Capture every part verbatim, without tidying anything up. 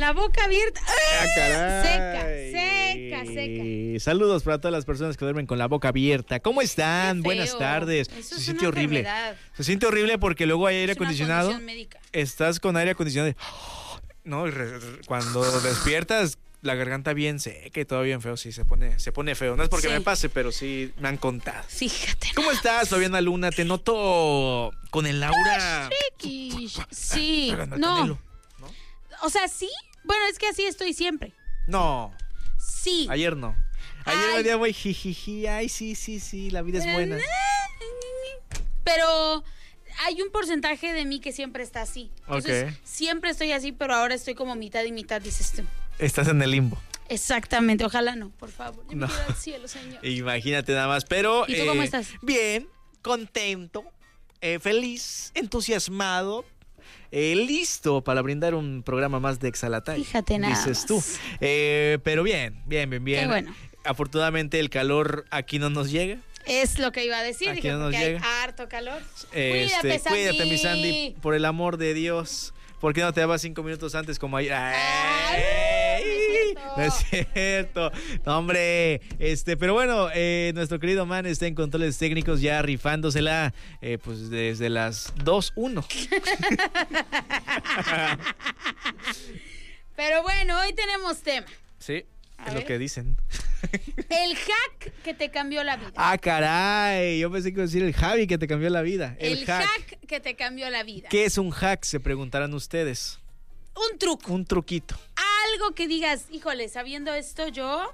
La boca abierta. ¡Ah, caray! Seca, seca, seca. Saludos para todas las personas que duermen con la boca abierta. ¿Cómo están? Buenas tardes. Eso Se es siente una horrible. enfermedad. Se siente horrible porque luego hay aire Es una acondicionado. condición médica. Estás con aire acondicionado. y- No, y re- re- cuando despiertas, la garganta bien seca y todo bien feo. Sí, se pone, se pone feo. No es porque Sí. me pase, pero sí me han contado. Fíjate. ¿Cómo estás, Fabiana Luna? Te noto con el aura. Chiquis. Sí, Pegando al no. canelo. O sea, sí. Bueno, es que así estoy siempre. No, Sí. ayer no. Ayer Ay. venía muy jijiji. Ay, sí, sí, sí, la vida es buena. Pero hay un porcentaje de mí que siempre está así. Entonces, Ok. siempre estoy así, pero ahora estoy como mitad y mitad, dices tú. Estás en el limbo. Exactamente, ojalá no, por favor. Yo No. me quiero al cielo, Señor. Imagínate nada más. Pero. ¿Y tú cómo estás? Bien, contento, eh, feliz, entusiasmado. eh, listo para brindar un programa más de Exalatay. Fíjate nada Dices más. tú. Eh, pero bien, bien, bien, bien. Qué bueno. Afortunadamente el calor aquí no nos llega. Es lo que iba a decir, Aquí dije, no nos porque hay llega. harto calor. Este, cuídate, Sandy. cuídate, mi Sandy, por el amor de Dios. ¿Por qué no te dabas cinco minutos antes como ayer? ¡Ay! Ay, No es cierto. No, hombre. Este, pero bueno, eh, nuestro querido man está en controles técnicos ya rifándosela eh, pues desde las dos uno. Pero bueno, hoy tenemos tema. Sí, A es ver. lo que dicen. El hack que te cambió la vida. Ah, caray. Yo pensé que iba a decir el Javi que te cambió la vida. El, El hack. hack que te cambió la vida. ¿Qué es un hack? Se preguntarán ustedes. Un truco. Un truquito. Algo que digas, híjole, sabiendo esto yo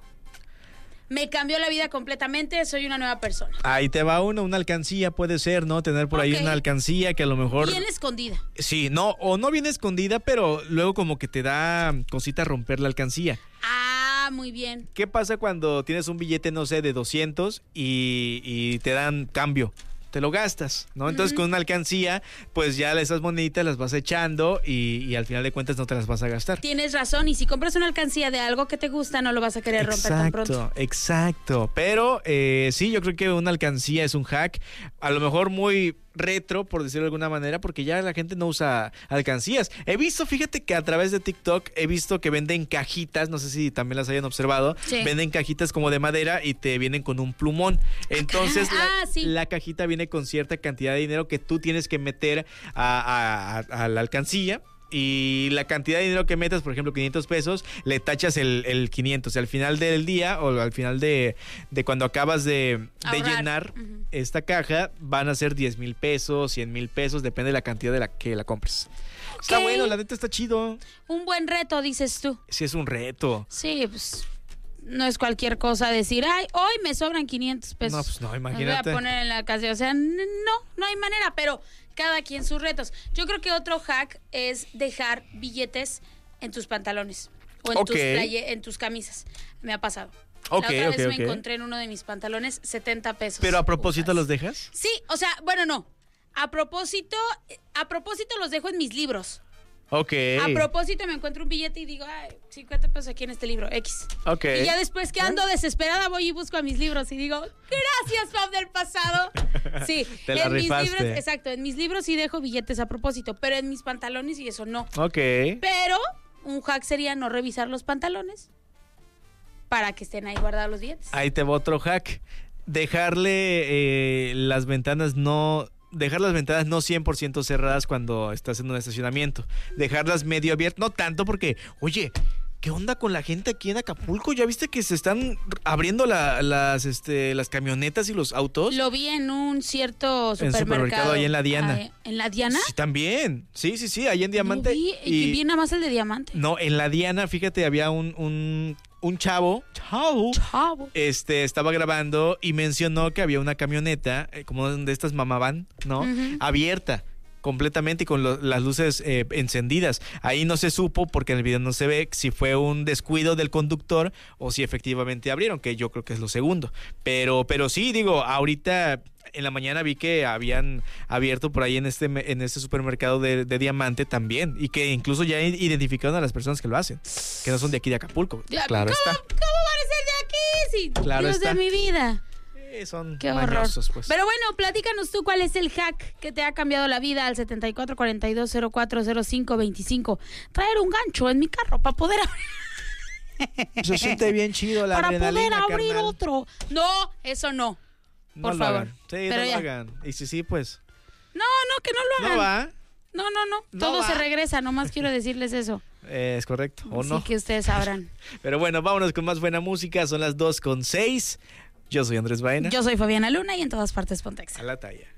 me cambió la vida completamente, soy una nueva persona. Ahí te va uno, una alcancía puede ser, ¿no? Tener por ahí Ok. una alcancía que a lo mejor... Bien escondida. Sí, no, o no viene escondida, pero luego como que te da cosita romper la alcancía. Ah, muy bien. ¿Qué pasa cuando tienes un billete, no sé, de doscientos y, y te dan cambio? Te lo gastas, ¿no? Entonces con una alcancía, pues ya esas moneditas las vas echando y, y al final de cuentas no te las vas a gastar. Tienes razón, y si compras una alcancía de algo que te gusta, no lo vas a querer romper tan pronto. Exacto, exacto. Pero eh, sí, yo creo que una alcancía es un hack, a lo mejor muy retro, por decirlo de alguna manera, porque ya la gente no usa alcancías. He visto, fíjate que a través de TikTok he visto que venden cajitas, no sé si también las hayan observado, Sí. venden cajitas como de madera y te vienen con un plumón. Entonces caray. la, Ah, sí. la cajita viene con cierta cantidad de dinero que tú tienes que meter a, a- a- a la alcancía. Y la cantidad de dinero que metas, por ejemplo, quinientos pesos, le tachas el, el quinientos. Y al final del día o al final de, de cuando acabas de, de Ahorrar. llenar Ujú. esta caja, van a ser diez mil pesos, cien mil pesos, depende de la cantidad de la que la compres. Está Ok. bueno, la neta está chido. Un buen reto, dices tú. Sí, es un reto. Sí, pues no es cualquier cosa decir, ay, hoy me sobran quinientos pesos. No, pues no, Me imagínate. voy a poner en la casa. O sea, n- no, no hay manera, pero cada quien sus retos. Yo creo que otro hack es dejar billetes en tus pantalones o en, Ok. tus, playe- en tus camisas. Me ha pasado. Ok, la otra ok, vez ok. me encontré en uno de mis pantalones setenta pesos. Pero a propósito Ufas. los dejas. Sí, o sea, bueno, no. A propósito, a propósito los dejo en mis libros. Ok. A propósito me encuentro un billete y digo, ay, cincuenta pesos aquí en este libro, X. Ok. Y ya después que ando desesperada voy y busco a mis libros y digo, gracias, Fab del pasado. Sí, Te la en mis rifaste. libros, exacto, en mis libros sí dejo billetes a propósito, pero en mis pantalones y eso no. Ok. Pero un hack sería no revisar los pantalones para que estén ahí guardados los billetes. Ahí te va otro hack. Dejarle eh, las ventanas no... Dejar las ventanas no cien por ciento cerradas cuando estás en un estacionamiento. Dejarlas medio abiertas. No tanto porque, oye, ¿qué onda con la gente aquí en Acapulco? ¿Ya viste que se están abriendo la- las, este, las camionetas y los autos? Lo vi en un cierto En supermercado. supermercado ahí en la Diana. Ah, ¿en la Diana? Sí, también. Sí, sí, sí, ahí en Diamante. No vi, y vi nada más el de Diamante. No, en la Diana, fíjate, había un, un, un chavo. Chavo. Chavo. Este, estaba grabando y mencionó que había una camioneta, eh, como de estas mamavan, ¿no? Ujú. Abierta completamente y con lo- las luces eh, encendidas. Ahí no se supo, porque en el video no se ve, si fue un descuido del conductor o si efectivamente abrieron, que yo creo que es lo segundo. Pero, pero sí, digo, ahorita en la mañana vi que habían abierto por ahí en este, me- en este supermercado de, de Diamante también, y que incluso ya identificaron a las personas que lo hacen, que no son de aquí de Acapulco. Ya, Claro ¿cómo, está. ¿Cómo van a ser de aquí? Sí, Claro Dios está. de mi vida. Sí, son Qué horror. mañosos, pues. Pero bueno, platícanos tú cuál es el hack que te ha cambiado la vida al setenta y cuatro cuarenta y dos cero cuatro cero cinco veinticinco. Traer un gancho en mi carro para poder abrir. Se siente bien chido la Para poder adrenalina, abrir carnal. otro. No, eso no. No Por lo favor. hagan. Sí, Pero no lo ya. hagan. Y si sí, pues. No, no, que no lo hagan. No va. No, no, no. No Todo va. se regresa, nomás quiero decirles eso. Eh, es correcto, ¿o Así no? que ustedes sabrán. Pero bueno, vámonos con más buena música. Son las dos con seis. Yo soy Andrés Baena. Yo soy Fabiana Luna y en todas partes Pontex. A la talla.